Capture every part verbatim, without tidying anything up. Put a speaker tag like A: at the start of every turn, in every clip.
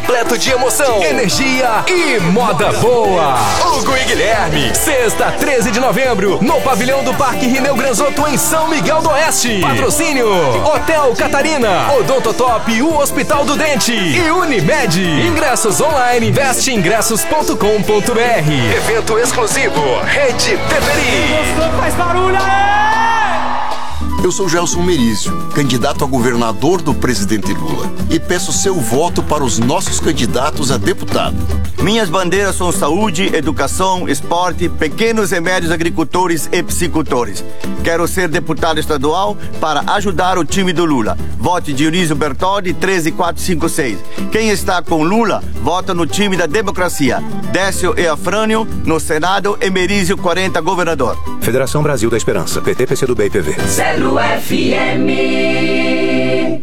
A: repleto de emoção, energia e moda boa. Hugo e Guilherme, sexta, treze de novembro, no pavilhão do Parque Rineu Granzotto, em São Miguel do Oeste. Patrocínio Hotel Catarina, Odontotop, o Hospital do Dente e Unimed. Ingressos online, veste ingressos ponto com ponto br. Evento exclusivo, Rede Teperi.
B: Gostou? Faz barulho aí!
C: Eu sou Gelson Merizio, candidato a governador do presidente Lula, e peço seu voto para os nossos candidatos a deputado.
D: Minhas bandeiras são saúde, educação, esporte, pequenos e médios agricultores e psicultores. Quero ser deputado estadual para ajudar o time do Lula. Vote Dionísio Bertoldi, treze quatro cinco seis. Quem está com Lula, vota no time da democracia. Décio e Afrânio, no Senado, e Merizio quarenta, governador.
E: Federação Brasil da Esperança, P T, P C do B e P V.
F: Zero F M.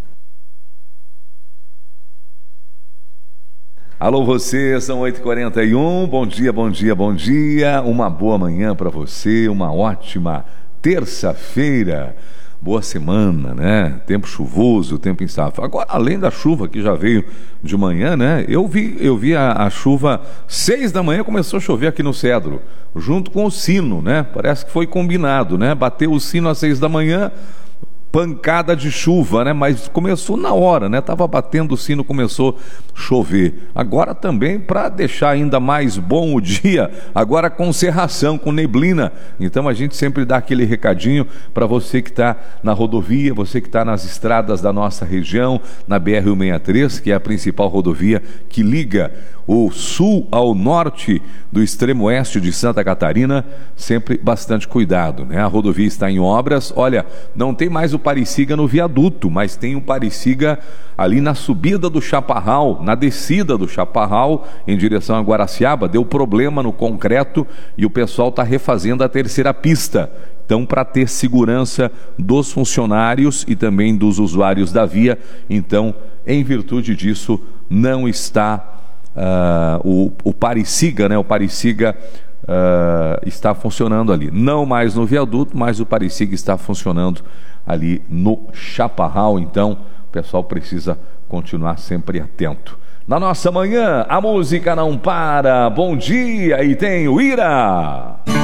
G: Alô você, são oito e quarenta e um, bom dia, bom dia, bom dia, uma boa manhã para você, uma ótima terça-feira, boa semana, né? Tempo chuvoso, tempo instável. Agora, além da chuva que já veio de manhã, né? Eu vi, eu vi a, a chuva, seis da manhã começou a chover aqui no Cedro, junto com o sino, né? Parece que foi combinado, né? Bateu o sino às seis da manhã, pancada de chuva, né? Mas começou na hora, né? Tava batendo o sino, começou a chover. Agora também, para deixar ainda mais bom o dia, agora com cerração, com neblina. Então a gente sempre dá aquele recadinho para você que está na rodovia, você que está nas estradas da nossa região, na B R cento e sessenta e três, que é a principal rodovia que liga o sul ao norte do extremo oeste de Santa Catarina, sempre bastante cuidado, né? A rodovia está em obras. Olha, não tem mais o Pariciga no viaduto, mas tem o Pariciga ali na subida do Chaparral, na descida do Chaparral em direção a Guaraciaba. Deu problema no concreto e o pessoal está refazendo a terceira pista. Então, para ter segurança dos funcionários e também dos usuários da via, então, em virtude disso, não está Uh, o, o Pariciga, né? O Pariciga uh, está funcionando ali, não mais no viaduto, mas o Pariciga está funcionando ali no Chaparral. Então o pessoal precisa continuar sempre atento. Na nossa manhã, a música não para. Bom dia, e tem o Ira.